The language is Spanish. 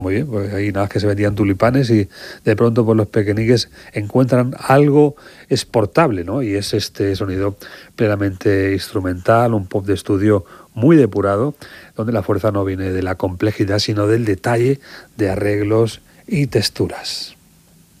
Muy bien, pues ahí nada más que se vendían tulipanes y de pronto pues los pequeñiques encuentran algo exportable, ¿no? Y es este sonido plenamente instrumental, un pop de estudio muy depurado, donde la fuerza no viene de la complejidad, sino del detalle de arreglos y texturas.